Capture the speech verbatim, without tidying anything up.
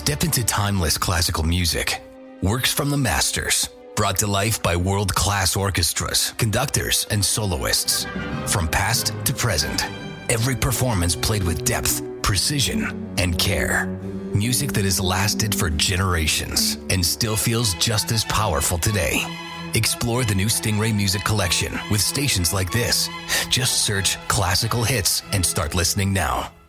Step into timeless classical music. Works from the masters, brought to life by world-class orchestras, conductors, and soloists. From past to present, every performance played with depth, precision, and care. Music that has lasted for generations and still feels just as powerful today. Explore the new Stingray Music Collection with stations like this. Just search classical hits and start listening now.